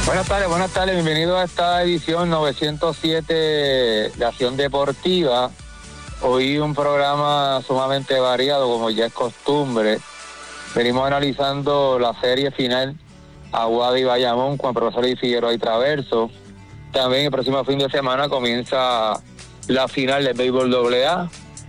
Buenas tardes, bienvenido a esta edición 907 de Acción Deportiva. Hoy un programa sumamente variado, como ya es costumbre. Venimos analizando la serie final Aguada y Bayamón con el profesor Luis Figueroa y Traverso. También el próximo fin de semana comienza la final del béisbol AA.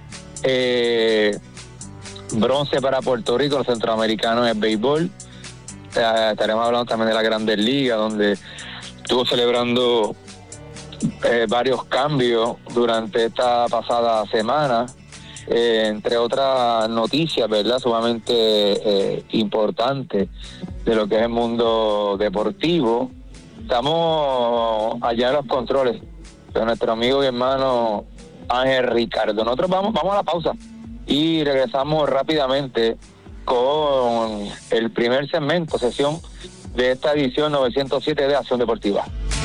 Bronce para Puerto Rico, los centroamericanos en el béisbol. Estaremos hablando también de la Grandes Ligas, donde estuvo celebrando varios cambios durante esta pasada semana, entre otras noticias, ¿verdad?, sumamente importantes de lo que es el mundo deportivo. Estamos allá en los controles de nuestro amigo y hermano Ángel Ricardo. Nosotros vamos a la pausa y regresamos rápidamente con el primer segmento, sesión de esta edición 907 de Acción Deportiva.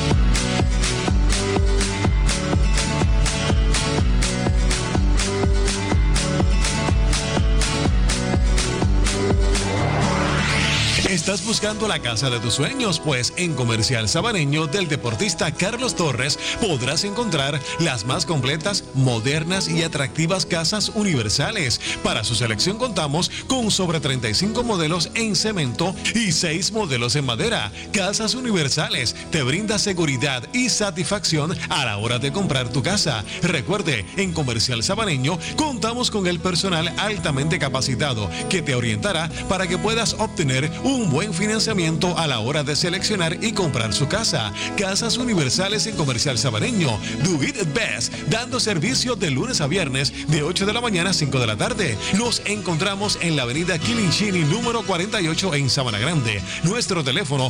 ¿Estás buscando la casa de tus sueños? Pues en Comercial Sabaneño del deportista Carlos Torres podrás encontrar las más completas, modernas y atractivas casas universales. Para su selección contamos con sobre 35 modelos en cemento y 6 modelos en madera. Casas Universales te brinda seguridad y satisfacción a la hora de comprar tu casa. Recuerde, en Comercial Sabaneño contamos con el personal altamente capacitado que te orientará para que puedas obtener un buen financiamiento a la hora de seleccionar y comprar su casa. Casas Universales en Comercial Sabaneño. Do it best, dando servicio de lunes a viernes de 8 de la mañana a 5 de la tarde. Nos encontramos en la avenida Kilinchini número 48 en Sabana Grande. Nuestro teléfono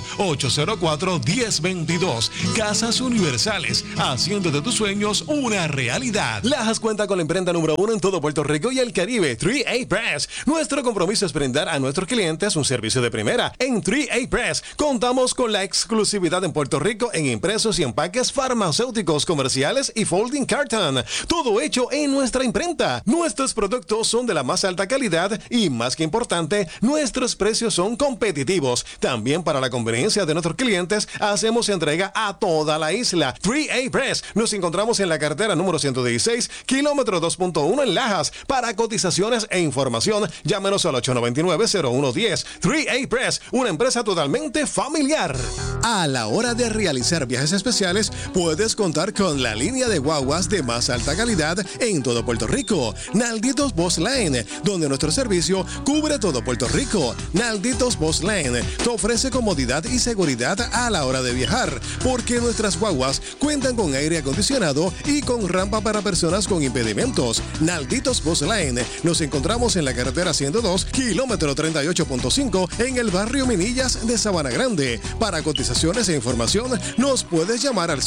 804-1022. Casas Universales, haciendo de tus sueños una realidad. Lajas cuenta con la imprenta número 1 en todo Puerto Rico y el Caribe, 3A Press. Nuestro compromiso es brindar a nuestros clientes un servicio de primera. En 3A Press contamos con la exclusividad en Puerto Rico en impresos y empaques farmacéuticos, comerciales y folding carton. Todo hecho en nuestra imprenta. Nuestros productos son de la más alta calidad y, más que importante, nuestros precios son competitivos. También, para la conveniencia de nuestros clientes, hacemos entrega a toda la isla. 3A Press. Nos encontramos en la carretera número 116, kilómetro 2.1 en Lajas. Para cotizaciones e información, llámenos al 899-0110. 3A Press, una empresa totalmente familiar. A la hora de realizar viajes especiales, puedes contar con la línea de guaguas de más alta calidad en todo Puerto Rico. Nalditos Bus Lane, donde nuestro servicio cubre todo Puerto Rico. Nalditos Bus Lane te ofrece comodidad y seguridad a la hora de viajar, porque nuestras guaguas cuentan con aire acondicionado y con rampa para personas con impedimentos. Nalditos Bus Lane, nos encontramos en la carretera 102, kilómetro 38.5 en el barrio Minillas de Sabana Grande. Para cotizaciones e información, nos puedes llamar al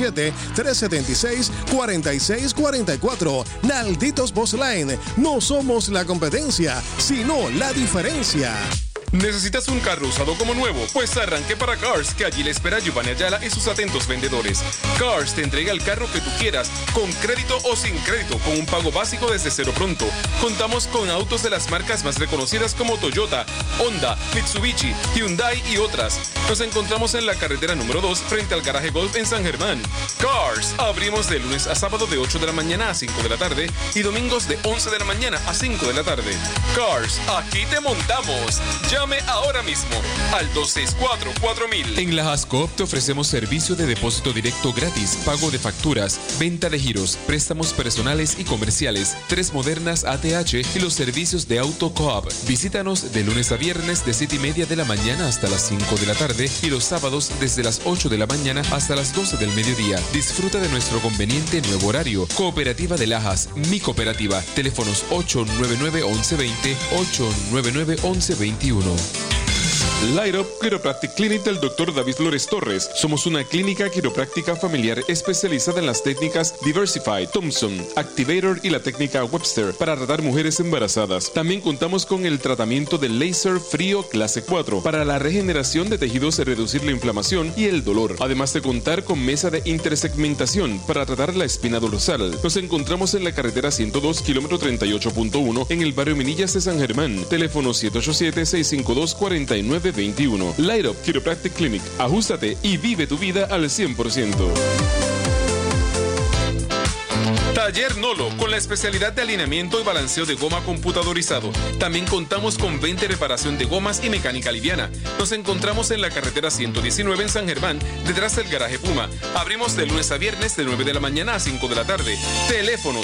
787-376-4644. Nalditos Bus Lane. No somos la competencia, sino la diferencia. ¿Necesitas un carro usado como nuevo? Pues arranque para Cars, que allí le espera Giovanni Ayala y sus atentos vendedores. Cars te entrega el carro que tú quieras, con crédito o sin crédito, con un pago básico desde cero pronto. Contamos con autos de las marcas más reconocidas como Toyota, Honda, Mitsubishi, Hyundai y otras. Nos encontramos en la carretera número 2 frente al garaje Golf en San Germán. Cars, abrimos de lunes a sábado de 8 de la mañana a 5 de la tarde y domingos de 11 de la mañana a 5 de la tarde. Cars, aquí te montamos. Llame ahora mismo al 264-4000. En la Hascoop te ofrecemos servicio de depósito directo gratis, pago de facturas, venta de giros, préstamos personales y comerciales, 3 modernas ATH y los servicios de Auto Coop. Visítanos de lunes a viernes de 7:30 de la mañana hasta las 5 de la tarde y los sábados desde las 8 de la mañana hasta las 12 del mediodía. Disfruta de nuestro conveniente nuevo horario. Cooperativa de Lajas, mi cooperativa. Teléfonos 899-1120, 899-1121. Light Up Chiropractic Clinic del Dr. David Flores Torres. Somos una clínica quiropráctica familiar especializada en las técnicas Diversify, Thompson, Activator y la técnica Webster para tratar mujeres embarazadas. También contamos con el tratamiento de láser frío clase 4 para la regeneración de tejidos y reducir la inflamación y el dolor. Además de contar con mesa de intersegmentación para tratar la espina dorsal. Nos encontramos en la carretera 102, kilómetro 38.1 en el barrio Minillas de San Germán. Teléfono 787-652-49 6921. Light Up Chiropractic Clinic. Ajústate y vive tu vida al 100%. Taller Nolo, con la especialidad de alineamiento y balanceo de goma computadorizado. También contamos con 20 reparación de gomas y mecánica liviana. Nos encontramos en la carretera 119 en San Germán, detrás del garaje Puma. Abrimos de lunes a viernes de 9 de la mañana a 5 de la tarde. Teléfono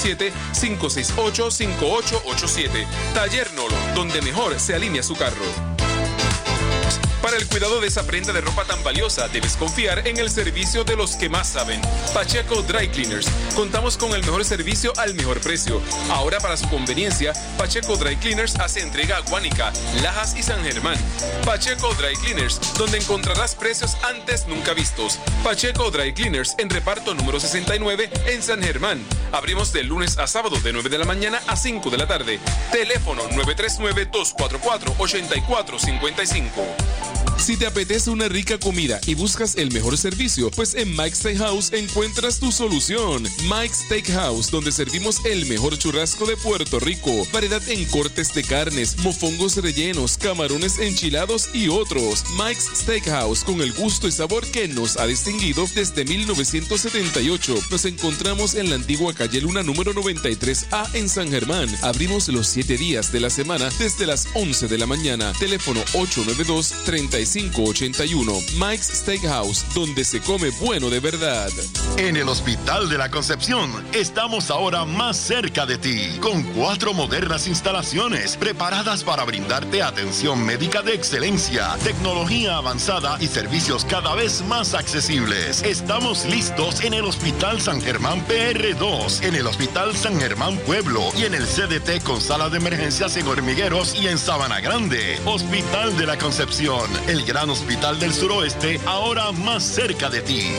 787-568-5887. Taller Nolo, donde mejor se alinea su carro. Para el cuidado de esa prenda de ropa tan valiosa, debes confiar en el servicio de los que más saben. Pacheco Dry Cleaners. Contamos con el mejor servicio al mejor precio. Ahora, para su conveniencia, Pacheco Dry Cleaners hace entrega a Guánica, Lajas y San Germán. Pacheco Dry Cleaners, donde encontrarás precios antes nunca vistos. Pacheco Dry Cleaners en reparto número 69 en San Germán. Abrimos de lunes a sábado de 9 de la mañana a 5 de la tarde. Teléfono 939-244-8455. Si te apetece una rica comida y buscas el mejor servicio, pues en Mike's Steakhouse encuentras tu solución. Mike's Steakhouse, donde servimos el mejor churrasco de Puerto Rico, variedad en cortes de carnes, mofongos rellenos, camarones enchilados y otros. Mike's Steakhouse, con el gusto y sabor que nos ha distinguido desde 1978. Nos encontramos en la antigua calle Luna número 93A en San Germán. Abrimos los 7 días de la semana desde las 11 de la mañana. Teléfono 892-3581. Mike's Steakhouse, donde se come bueno de verdad. En el Hospital de la Concepción estamos ahora más cerca de ti, con 4 modernas instalaciones preparadas para brindarte atención médica de excelencia, tecnología avanzada y servicios cada vez más accesibles. Estamos listos en el Hospital San Germán PR2, en el Hospital San Germán Pueblo y en el CDT con sala de emergencias en Hormigueros y en Sabana Grande. Hospital de la Concepción, el gran hospital del suroeste, ahora más cerca de ti.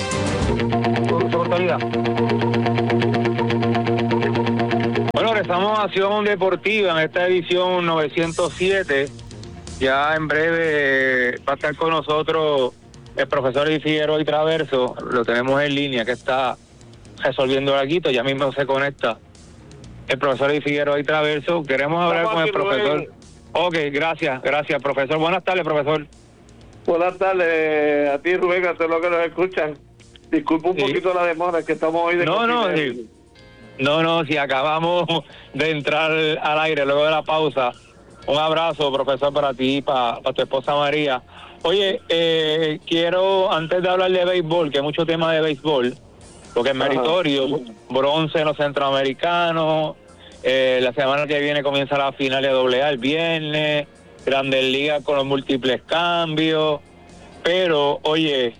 Bueno, regresamos a Acción Deportiva en esta edición 907. Ya en breve va a estar con nosotros el profesor Figueroa y Traverso. Lo tenemos en línea, que está resolviendo el aguito. Ya mismo se conecta el profesor Figueroa y Traverso. Queremos hablar con el profesor. Ok, gracias, profesor. Buenas tardes, profesor. Buenas tardes a ti, Rubén, a todos los que nos escuchan. Disculpa un poquito la demora, es que estamos hoy de No, si acabamos de entrar al aire luego de la pausa. Un abrazo, profesor, para ti y para tu esposa María. Oye, quiero, antes de hablar de béisbol, que hay mucho tema de béisbol, porque es meritorio, bronce en los centroamericanos, la semana que viene comienza la final de AA el viernes, Grandes Ligas con los múltiples cambios, pero oye,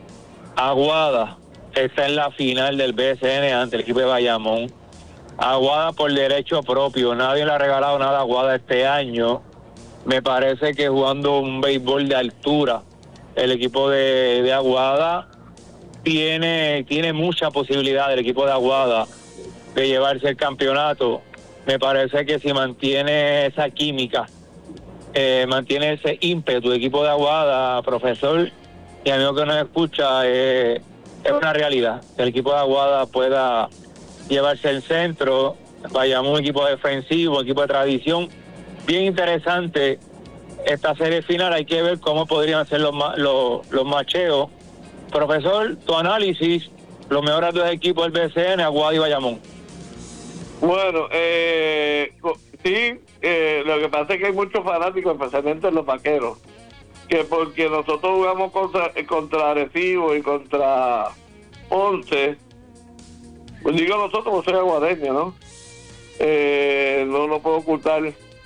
Aguada está en la final del BCN ante el equipo de Bayamón. Aguada por derecho propio, nadie le ha regalado nada a Aguada este año. Me parece que jugando un béisbol de altura, el equipo de Aguada tiene mucha posibilidad, el equipo de Aguada, de llevarse el campeonato. Me parece que si mantiene esa química, mantiene ese ímpetu de equipo de Aguada, profesor y amigo que nos escucha, es una realidad. El equipo de Aguada pueda llevarse el centro, vayamos un equipo defensivo, un equipo de tradición. Bien interesante esta serie final, hay que ver cómo podrían ser los macheos. Profesor, tu análisis, los mejores 2 equipos del BCN, Aguada y Bayamón. Bueno, sí, lo que pasa es que hay muchos fanáticos, especialmente los vaqueros, que porque nosotros jugamos contra Arecibo y contra Ponce, pues digo nosotros, pues soy aguadeño, ¿no? No lo puedo ocultar.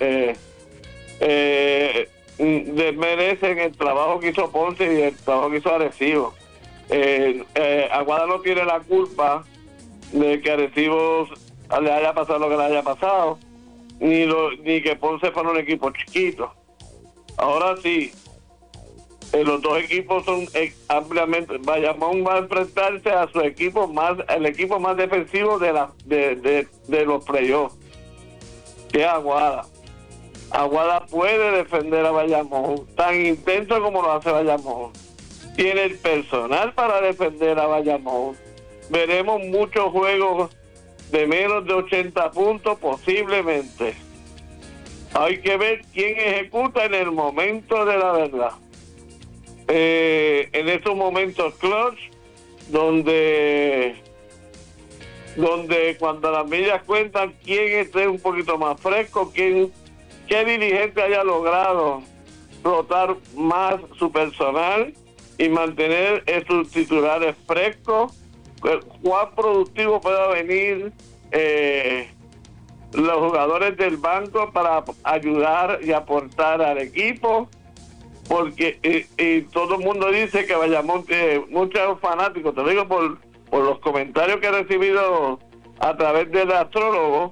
Desmerecen el trabajo que hizo Ponce y el trabajo que hizo Arecibo. Aguada no tiene la culpa de que Arecibo le haya pasado lo que le haya pasado, ni que Ponce fuera un equipo chiquito. Ahora sí, los 2 equipos son ampliamente. Bayamón va a enfrentarse a su equipo el equipo más defensivo de los playoffs, que es Aguada. Aguada puede defender a Bayamón tan intenso como lo hace Bayamón. Tiene el personal para defender a Bayamón. Veremos muchos juegos de menos de 80 puntos posiblemente. Hay que ver quién ejecuta en el momento de la verdad. En esos momentos clutch, donde cuando las millas cuentan, quién esté un poquito más fresco, qué dirigente haya logrado rotar más su personal y mantener sus titulares frescos, cuán productivo pueda venir los jugadores del banco para ayudar y aportar al equipo, porque y todo el mundo dice que Bayamón, muchos fanáticos, te lo digo por los comentarios que he recibido a través del astrólogo,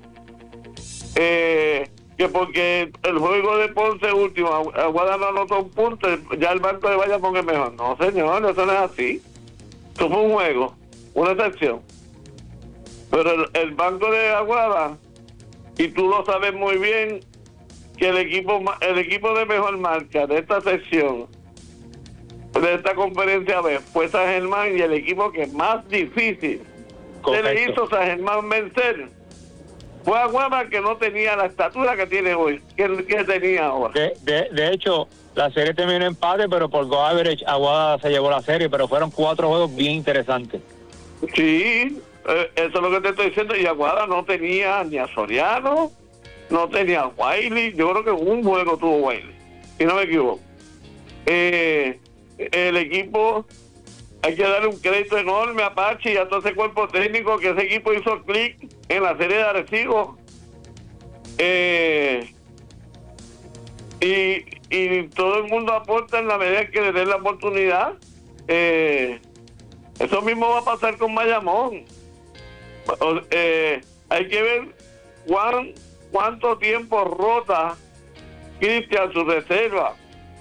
que porque el juego de Ponce último, Aguada no anotó un punto, ya el banco de Bayamón es mejor. No, señor, eso no es así. Eso fue un juego, una excepción. Pero el banco de Aguada, y tú lo sabes muy bien, que el equipo de mejor marca de esta sección, de esta conferencia B, fue San Germán, y el equipo que más difícil se le hizo San Germán vencer fue Aguada, que no tenía la estatura que tiene hoy, que tenía ahora. De hecho, la serie terminó en empate, pero por go average Aguada se llevó la serie, pero fueron 4 juegos bien interesantes. Sí, eso es lo que te estoy diciendo, y Aguada no tenía ni a Soriano, no tenía a Wiley. Yo creo que un juego tuvo Wiley, si no me equivoco. El equipo, hay que darle un crédito enorme a Apache y a todo ese cuerpo técnico, que ese equipo hizo clic en la serie de Arecibo. Y todo el mundo aporta en la medida que le den la oportunidad. Eso mismo va a pasar con Bayamón. Hay que ver cuánto tiempo rota Cristian su reserva,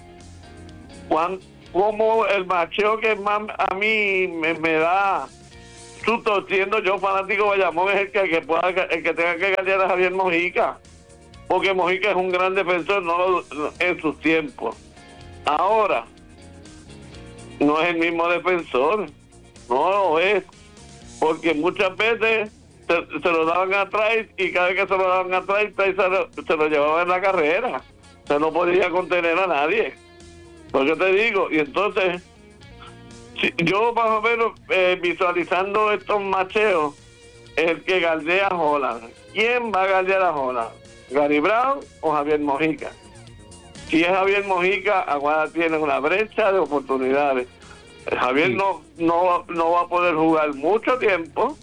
como el macheo que más a mí me da susto, siendo yo fanático de Bayamón, es el que tenga que ganar a Javier Mojica, porque Mojica es un gran defensor, en sus tiempos. Ahora no es el mismo defensor, no lo es, porque muchas veces se lo daban atrás, y cada vez que se lo daban atrás, se lo llevaba en la carrera. Se no podía contener a nadie. Por eso te digo, y entonces, yo más o menos visualizando estos macheos, el que galdea a Holland. ¿Quién va a galdear a Holland? ¿Gary Brown o Javier Mojica? Si es Javier Mojica, Aguada tiene una brecha de oportunidades. Javier sí. no va a poder jugar mucho tiempo.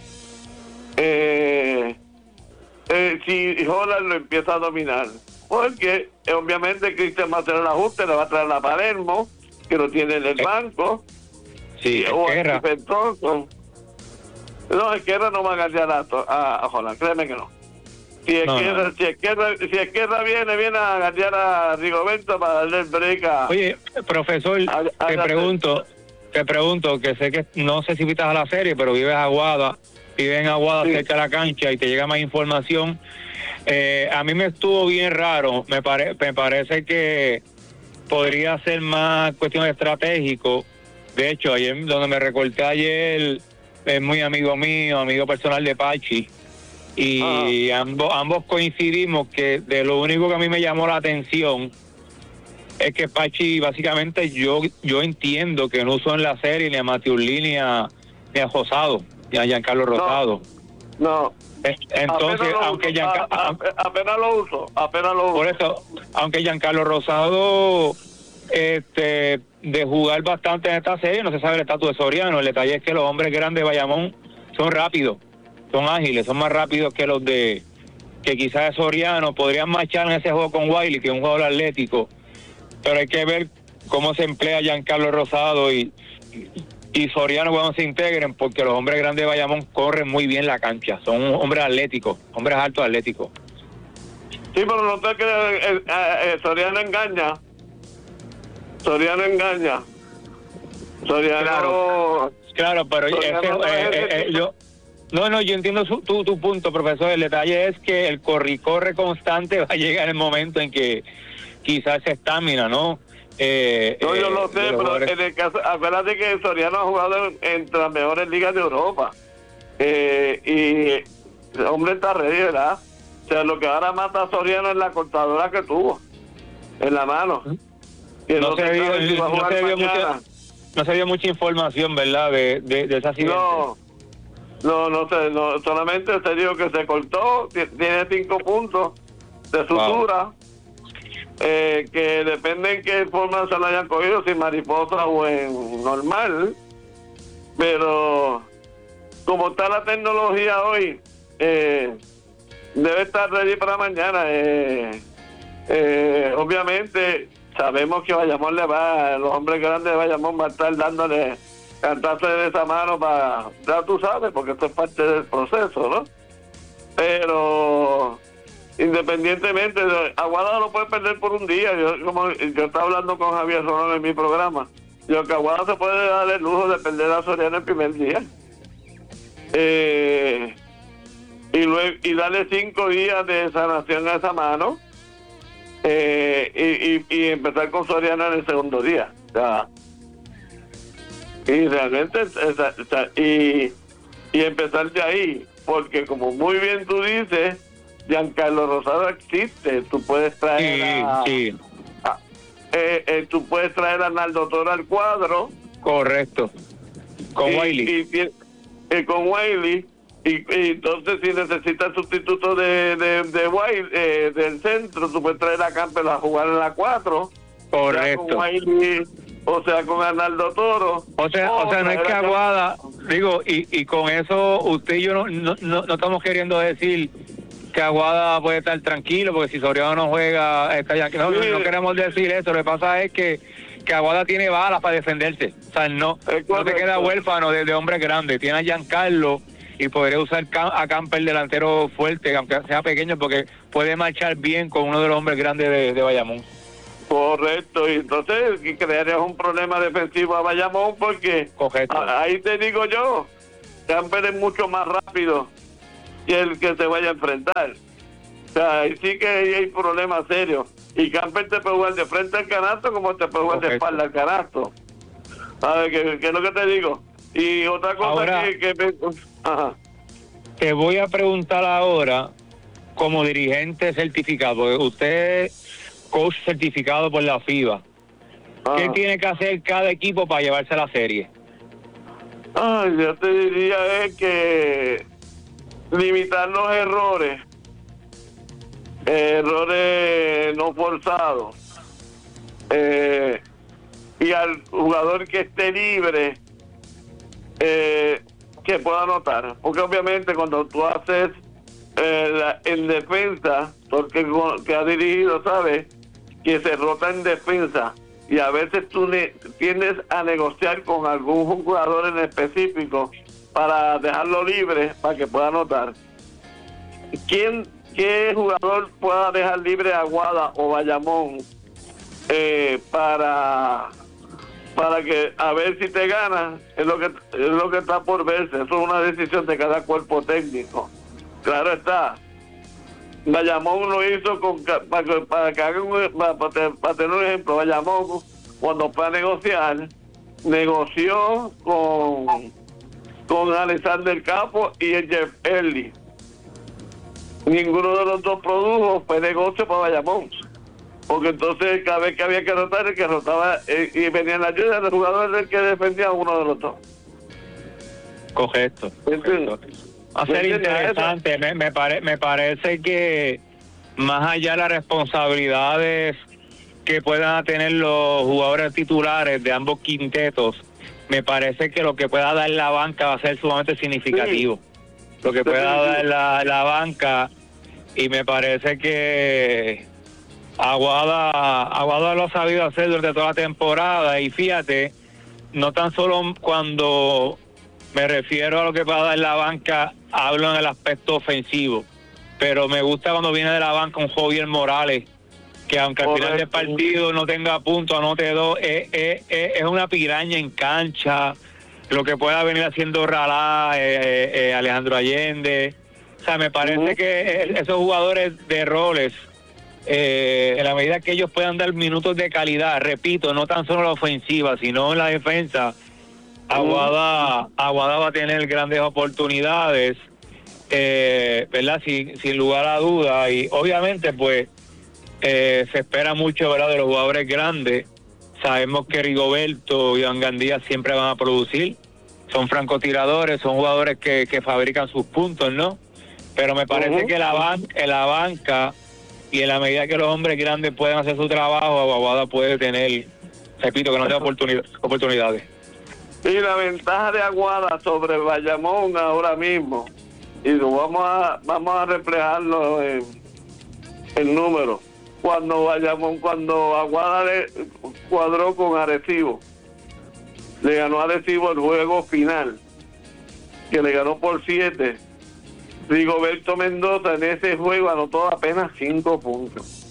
Si Holland lo empieza a dominar, porque obviamente Cristian va a hacer el ajuste, le va a traer a Palermo, que lo tiene en el banco. Sí, Esquerra. No, Esquerra no va a ganar a Holland, créeme que no. Si Esquerra viene a ganar a Rigoberto para darle el break a... Oye, profesor, te pregunto, que sé que no sé si vistas a la serie, pero vives en Aguada sí. Cerca de la cancha, y te llega más información. A mí me estuvo bien raro, me parece que podría ser más cuestión estratégico. De hecho, ayer, donde me recorté ayer, es muy amigo mío, amigo personal de Pachi, y ambos coincidimos que de lo único que a mí me llamó la atención es que Pachi, básicamente, yo entiendo que no usó en la serie ni a Matiulli ni a Rosado, ni a Giancarlo Rosado. No. Entonces, apenas lo uso. Por eso, aunque Giancarlo Rosado de jugar bastante en esta serie, no se sabe el estatus de Soriano. El detalle es que los hombres grandes de Bayamón son rápidos, son ágiles, son más rápidos que los que quizás de Soriano. Podrían marchar en ese juego con Wiley, que es un jugador atlético, pero hay que ver cómo se emplea Giancarlo Rosado y Soriano cuando se integren, porque los hombres grandes de Bayamón corren muy bien la cancha, son hombres atléticos, hombres altos atléticos. Sí, pero no te crees, Soriano engaña. Claro, pero yo entiendo tu punto, profesor. El detalle es que el corre constante va a llegar el momento en que quizás esa estamina, ¿no? No, yo lo sé, pero en el caso, acuérdate que Soriano ha jugado entre las mejores ligas de Europa. Y el hombre está ready, ¿verdad? sea, lo que ahora mata a Soriano es la cortadora que tuvo en la mano. Que no se vio mucha información, ¿verdad? De ese accidente. No sé, solamente se dijo que se cortó, tiene 5 puntos de sutura. Wow. Que depende en qué forma se lo hayan cogido, si mariposa o en normal, pero como está la tecnología hoy, debe estar ready para mañana. Obviamente sabemos que Bayamón los hombres grandes de Bayamón va a estar dándole cantarse de esa mano para, ya tú sabes, porque esto es parte del proceso, ¿no? Pero independientemente, Aguada no puede perder por un día. Yo estaba hablando con Javier Rolón en mi programa. Yo que Aguada se puede dar el lujo de perder a Soriano el primer día. Y darle 5 días de sanación a esa mano. Y empezar con Soriano en el segundo día. O sea, y realmente y empezar de ahí, porque como muy bien tú dices, Giancarlo Rosado existe. Tú puedes traer tú puedes traer a Naldo Toro al cuadro. Correcto. Con Wiley. Con Wiley. Y entonces si necesitas sustituto de Wiley, del centro, tú puedes traer a Campbell a jugar en la 4. Correcto. Con Wiley, o sea, con Arnaldo Toro. O sea, no es que Aguada, digo, y con eso usted y yo no estamos queriendo decir que Aguada puede estar tranquilo, porque si Soriano no juega, no queremos decir eso. Lo que pasa es que Aguada tiene balas para defenderse. O sea, no te queda huérfano de hombres grandes. Tiene a Giancarlo y podría usar a Camper delantero fuerte, aunque sea pequeño, porque puede marchar bien con uno de los hombres grandes de Bayamón. Correcto, y entonces crearías un problema defensivo a Bayamón, porque ahí te digo yo, Camper es mucho más rápido que el que se vaya a enfrentar. O sea, ahí sí que hay problemas serios. Y Camper te puede jugar de frente al canasto como te puede jugar de espalda al canasto. ¿Sabes qué es lo que te digo? Y otra cosa ahora, te voy a preguntar ahora, como dirigente certificado, porque usted es coach certificado por la FIBA, ¿qué tiene que hacer cada equipo para llevarse a la serie? Yo te diría es que limitar los errores no forzados, y al jugador que esté libre que pueda anotar, porque obviamente cuando tú haces en defensa, porque que ha dirigido sabe que se rota en defensa, y a veces tú tiendes a negociar con algún jugador en específico para dejarlo libre para que pueda anotar. ¿Qué jugador pueda dejar libre a Aguada o Bayamón para que a ver si te ganas? Es lo que está por verse. Eso es una decisión de cada cuerpo técnico. Claro está, Bayamón lo hizo para tener un ejemplo. Bayamón, cuando fue a negociar, negoció con Alexander Capo y el Jeff Early. Ninguno de los dos produjo, fue negocio para Bayamón, porque entonces cada vez que había que rotar, el que rotaba y venía la ayuda del jugador del que defendía a uno de los dos. Correcto. Va a ser interesante. Me parece que más allá de las responsabilidades que puedan tener los jugadores titulares de ambos quintetos, me parece que lo que pueda dar la banca va a ser sumamente significativo. Lo que pueda dar la banca, y me parece que Aguada lo ha sabido hacer durante toda la temporada. Y fíjate, no tan solo cuando me refiero a lo que pueda dar la banca, hablo en el aspecto ofensivo, pero me gusta cuando viene de la banca un Jovier Morales, que aunque al final del partido no tenga puntos, anote 2, es una piraña en cancha. Lo que pueda venir haciendo Ralá, Alejandro Allende. O sea, me parece que esos jugadores de roles, en la medida que ellos puedan dar minutos de calidad, repito, no tan solo en la ofensiva, sino en la defensa, Aguada va a tener grandes oportunidades. ¿verdad? Sin lugar a duda, y obviamente pues se espera mucho, ¿verdad?, de los jugadores grandes. Sabemos que Rigoberto y Iván Gandía siempre van a producir, son francotiradores, son jugadores que fabrican sus puntos, ¿no? Pero me parece que en la banca y en la medida que los hombres grandes pueden hacer su trabajo, Aguada puede tener, repito, que no tenga oportunidades. Y la ventaja de Aguada sobre Bayamón ahora mismo, y lo vamos a reflejarlo en números. Cuando Aguada le cuadró con Arecibo, le ganó a Arecibo el juego final, que le ganó por 7. Rigoberto Mendoza en ese juego anotó apenas 5 puntos.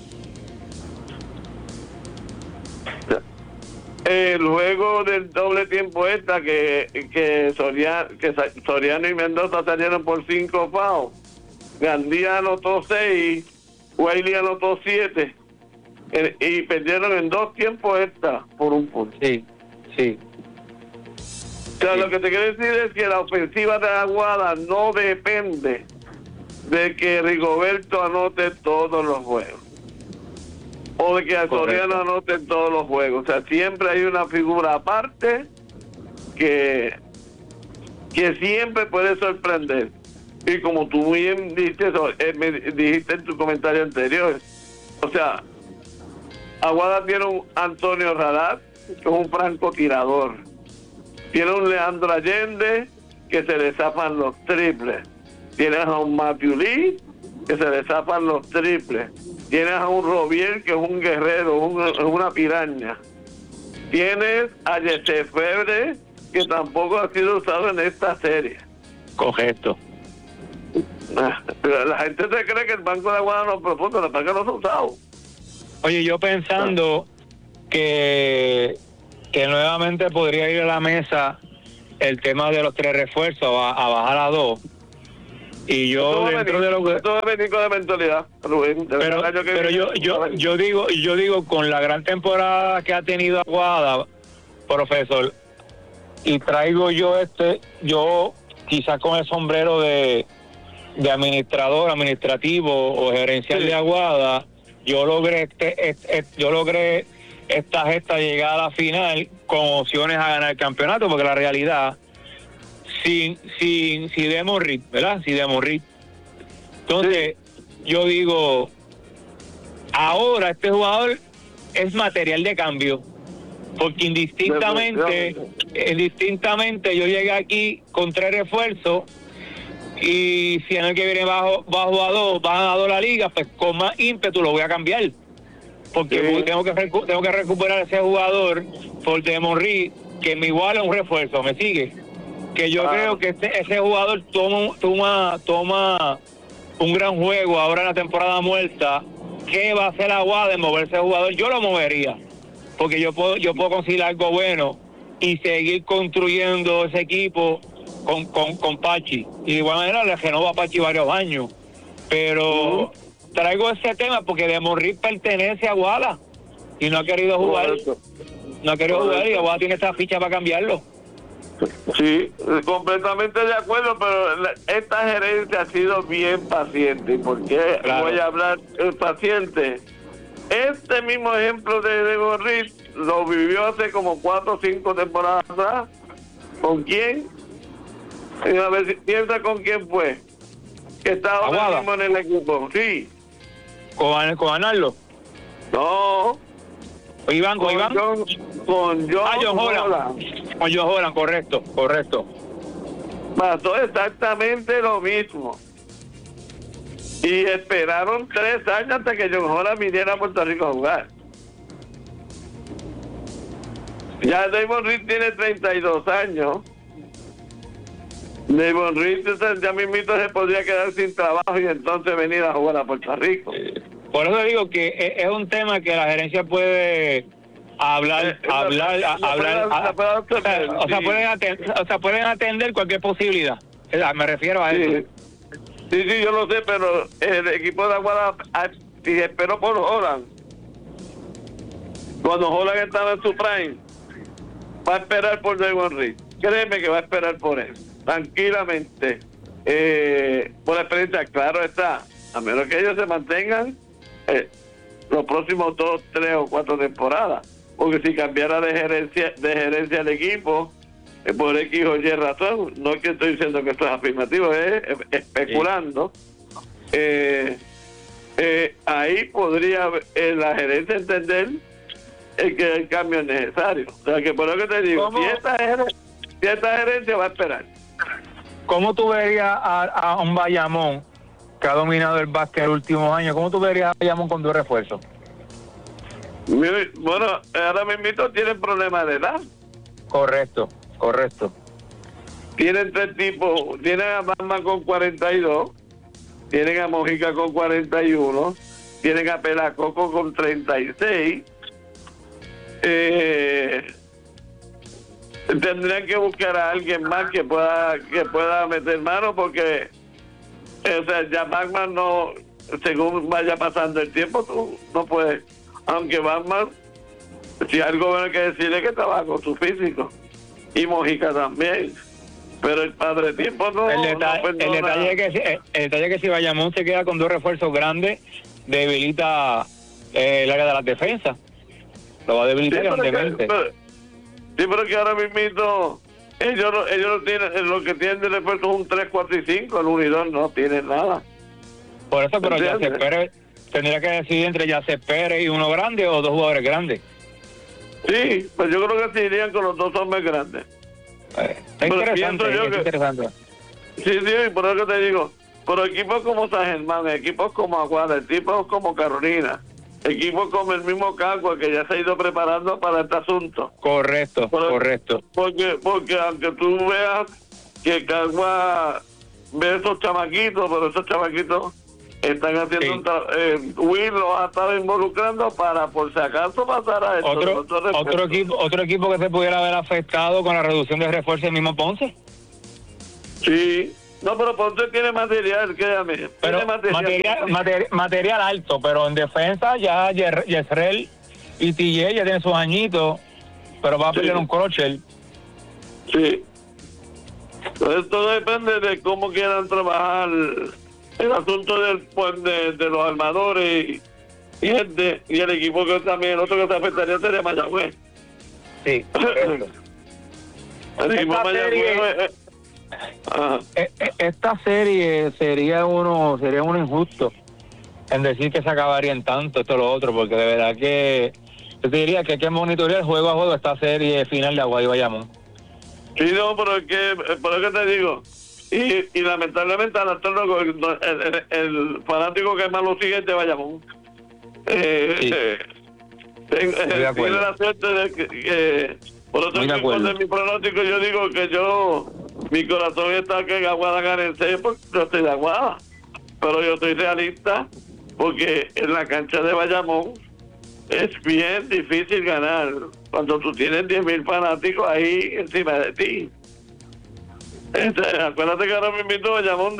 El juego del doble tiempo extra que Soriano y Mendoza salieron por 5 fouls. Gandía anotó 6, Wiley anotó 7 y perdieron en 2 tiempos extra por 1 punto. Sí. O sea, lo que te quiero decir es que la ofensiva de Aguada no depende de que Rigoberto anote todos los juegos o de que Soriano anote todos los juegos. O sea, siempre hay una figura aparte que siempre puede sorprender. Y como tú muy bien dijiste en tu comentario anterior, o sea, Aguada tiene un Antonio Radat, que es un francotirador. Tiene un Leandro Allende que se le zafan los triples. Tienes a un Matthew Lee que se le zafan los triples. Tienes a un Robier que es un guerrero, una piraña. Tienes a Jesse Febre que tampoco ha sido usado en esta serie. Correcto. La gente se cree que el banco de Aguada no es profundo, la banca no se ha usado. Oye, yo pensando que nuevamente podría ir a la mesa el tema de los 3 refuerzos a bajar a 2. Y yo dentro de lo que todo es venir con la mentalidad, Rubén. Pero yo digo con la gran temporada que ha tenido Aguada, profesor, y traigo yo quizás con el sombrero de administrativo o gerencial de Aguada, yo logré esta gesta llegar a la final con opciones a ganar el campeonato, porque la realidad, si demos rit, ¿verdad? Si demos rit. Entonces, yo digo, ahora este jugador es material de cambio, porque indistintamente yo llegué aquí con 3 refuerzos, y si en el que viene bajo a 2, bajan a 2 la liga, pues con más ímpetu lo voy a cambiar. Porque tengo que recuperar a ese jugador por Demon Reed, que me iguala un refuerzo, ¿me sigue? Que yo creo que ese jugador toma un gran juego ahora en la temporada muerta. ¿Qué va a hacer Aguada de mover ese jugador? Yo lo movería, porque yo puedo conseguir algo bueno y seguir construyendo ese equipo con Pachi. Y de igual manera le renova a Pachi varios años. Pero traigo ese tema porque Demon Reed pertenece a Aguada y no ha querido jugar. No ha querido jugar y Aguada tiene esta ficha para cambiarlo. Sí, completamente de acuerdo, pero esta gerencia ha sido bien paciente. ¿Y por qué voy a hablar paciente? Este mismo ejemplo de Demon Reed lo vivió hace como 4 o 5 temporadas atrás. ¿Con quién? A ver, piensa con quién fue. Que está ahora mismo en el equipo. Sí. ¿Con Arnaldo? No. ¿Con Iván? John Holland. Con John Holland, correcto. Pasó exactamente lo mismo. Y esperaron 3 años hasta que John Holland viniera a Puerto Rico a jugar. Ya Demon Reed tiene 32 años. Demon Reed ya mismito se podría quedar sin trabajo y entonces venir a jugar a Puerto Rico. Por eso digo que es un tema que la gerencia puede hablar, pueden atender cualquier posibilidad. Me refiero a eso. Sí, yo lo sé, pero el equipo de Aguada esperó por Holland. Cuando Holland estaba en su prime, va a esperar por Demon Reed. Créeme que va a esperar por él, tranquilamente. por experiencia, claro está, a menos que ellos se mantengan los próximos 2, 3 o 4 temporadas, porque si cambiara de gerencia el equipo por X o Y razón, no es que estoy diciendo que esto es afirmativo, es especulando, ahí podría la gerencia entender que el cambio es necesario. O sea, que por lo que te digo, si esta gerencia va a esperar. ¿Cómo tú verías a un Bayamón que ha dominado el básquet en los últimos años? ¿Cómo tú verías a Bayamón con 2 refuerzos? Bueno, ahora mismo tienen problemas de edad. Correcto. Tienen 3 tipos. Tienen a Batman con 42, tienen a Mojica con 41, tienen a Pelacoco con 36. Tendrían que buscar a alguien más que pueda meter mano, porque o sea, ya Batman no, según vaya pasando el tiempo, tú no puedes, aunque Batman, si algo bueno que decirle, que trabaja con su físico, y Mojica también, pero el padre tiempo no. El detalle es que si Bayamón se queda con 2 refuerzos grandes, debilita el área de las defensas, lo va a debilitar grandemente. Sí, pero que ahora mismo ellos no tienen, lo que tienen de refuerzo es un 3, 4 y 5, el 1 y 2 no tienen nada. Por eso, pero Yacel Pérez tendría que decidir entre Yacel Pérez y uno grande o 2 jugadores grandes. Sí, pues yo creo que se irían con los 2 hombres grandes. Es interesante. Sí, por eso que te digo, pero equipos como San Germán, equipos como Aguada, equipos como Carolina, equipos como el mismo Cagua, que ya se ha ido preparando para este asunto. Correcto. Porque aunque tú veas que Cagua ve esos chamaquitos, pero esos chamaquitos están haciendo Will los ha estado involucrando para, por si acaso, pasar a esto. Otro equipo que se pudiera haber afectado con la reducción de refuerzo, el mismo Ponce. Sí. No, pero Ponce tiene material, créame. Pero material alto, pero en defensa ya Yesrel y TJ ya tienen sus añitos, pero va a perder un Crochet. Sí. Entonces todo depende de cómo quieran trabajar el asunto de los armadores y el equipo, que también el otro que se afectaría sería Mayagüez. Sí, correcto. El equipo Mayagüez. Esta serie sería uno injusto en decir que se acabaría en tanto esto o lo otro, porque de verdad que yo te diría que hay que monitorear juego a juego esta serie final de Aguada y Bayamón. Sí, no, pero es que te digo, y lamentablemente el fanático que más lo sigue es de Bayamón. Tiene la suerte de que por eso de mi pronóstico yo digo que mi corazón está que Aguada gane el 6, porque yo estoy de Aguada, pero yo estoy realista, porque en la cancha de Bayamón es bien difícil ganar cuando tú tienes 10,000 fanáticos ahí encima de ti. Acuérdate que ahora mismo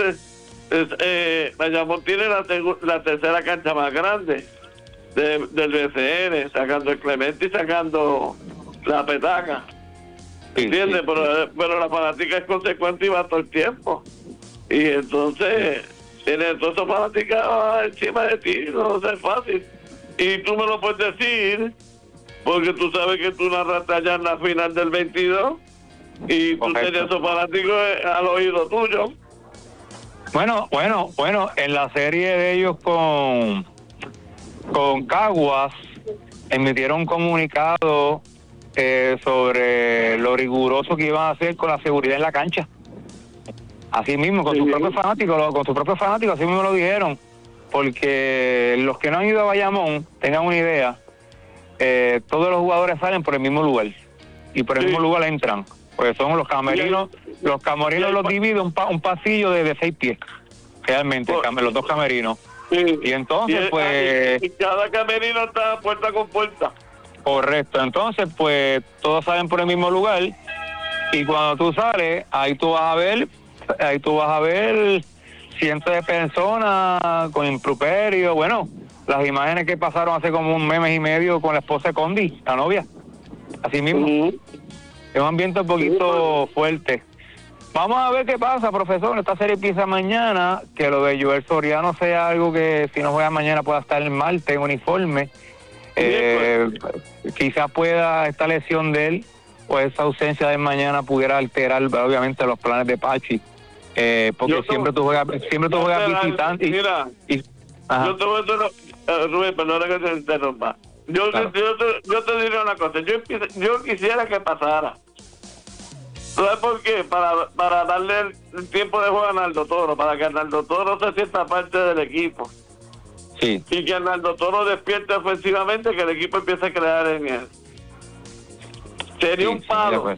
Bayamón tiene la tercera cancha más grande del BCN, sacando el Clemente y sacando la Petaca. ¿Entiendes? Sí. Pero la fanática es consecuente y va todo el tiempo. Y entonces tiene todos esos fanáticos encima de ti, no es fácil. Y tú me lo puedes decir, porque tú sabes que tú narraste allá en la final del 22 y tú tenías esos fanáticos al oído tuyo. Bueno, en la serie de ellos con Caguas emitieron un comunicado sobre lo riguroso que iban a hacer con la seguridad en la cancha. Así mismo, con sus propios fanáticos, así mismo lo dijeron, porque los que no han ido a Bayamón, tengan una idea, todos los jugadores salen por el mismo lugar, y por el mismo lugar entran, porque son los camerinos, los divide un pasillo de 6 pies, realmente, los 2 camerinos. Sí. Y entonces, y cada camerino está puerta con puerta. Correcto, entonces pues todos salen por el mismo lugar, y cuando tú sales, ahí tú vas a ver cientos de personas con improperio. Bueno, las imágenes que pasaron hace como un mes y medio con la esposa de Condi, la novia, así mismo. Es un ambiente un poquito fuerte. Vamos a ver qué pasa, profesor. Esta serie empieza mañana. Que lo de Joel Soriano sea algo que si no juega mañana pueda estar el martes en uniforme. Quizás pueda esta lesión de él o esa ausencia de mañana pudiera alterar obviamente los planes de Pachi. Porque siempre tú juegas visitante. Mira, yo te voy a decir, Rubén, perdona que te interrumpa. Yo te diré una cosa. Yo quisiera que pasara. ¿Sabes por qué? Para darle el tiempo de juego a Arnaldo Toro, para que Arnaldo Toro se sienta parte del equipo. Sí. Y que Arnaldo Toro despierte ofensivamente, que el equipo empiece a crear en él. Sería un palo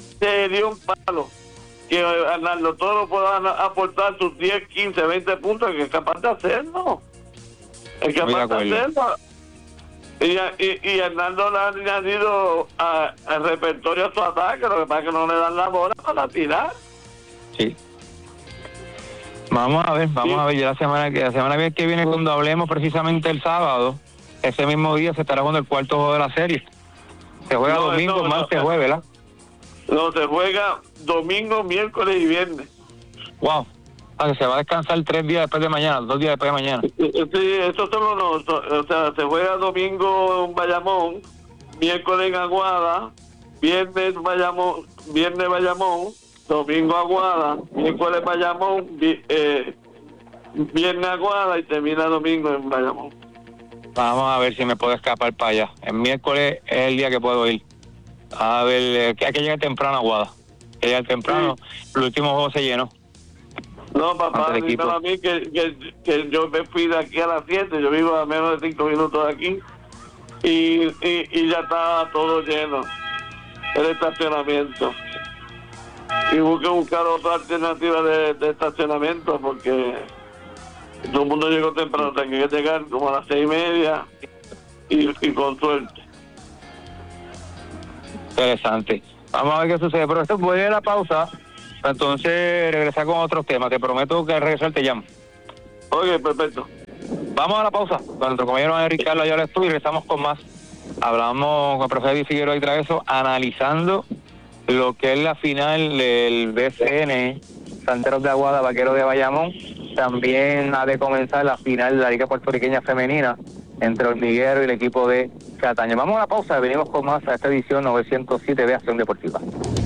que Arnaldo Toro pueda aportar sus 10, 15, 20 puntos, que es capaz de hacerlo. Es capaz de hacerlo. Y Hernando le ha añadido al repertorio a su ataque, lo que pasa es que no le dan la bola para tirar. Sí. Vamos a ver, ya la semana que viene, cuando hablemos precisamente el sábado, ese mismo día se estará jugando el cuarto juego de la serie. Se juega domingo, martes, jueves, ¿verdad? No, se juega domingo, miércoles y viernes. Wow. Que se va a descansar 3 días después de mañana, 2 días después de mañana. Sí, eso solo no, o sea, se juega domingo en Bayamón, miércoles en Aguada, viernes Bayamón, domingo Aguada, miércoles Bayamón, viernes Aguada y termina domingo en Bayamón. Vamos a ver si me puedo escapar para allá. El miércoles es el día que puedo ir. A ver, hay que llegar temprano a Aguada. Hay que llegar temprano, el último juego se llenó. No, papá, dímelo a mí que yo me fui de aquí a las 7, yo vivo a menos de 5 minutos de aquí y ya estaba todo lleno el estacionamiento. Y hubo que buscar otra alternativa de estacionamiento porque todo el mundo llegó temprano, tenía que llegar como a las 6:30 y con suerte. Interesante. Vamos a ver qué sucede, pero esto voy a ir a la pausa. Entonces, regresar con otros temas. Te prometo que al regresar te llamo. Ok, perfecto. Vamos a la pausa. Con nuestro compañero Henry Carlos allá al estudio y regresamos con más. Hablamos con el profesor Eddie Figueroa y Traveso, analizando lo que es la final del BCN, Santeros de Aguada, Vaqueros de Bayamón. También ha de comenzar la final de la Liga Puertorriqueña Femenina entre Hormiguero y el equipo de Cataño. Vamos a la pausa, venimos con más a esta edición 907 de Acción Deportiva.